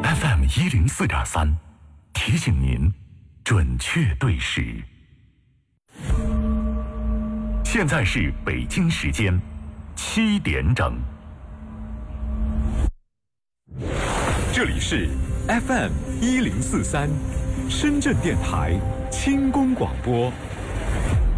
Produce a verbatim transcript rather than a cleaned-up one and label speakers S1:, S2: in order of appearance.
S1: F M 一零四点三，提醒您准确对时。现在是北京时间七点整。
S2: 这里是 F M 一零四三，深圳电台轻功广播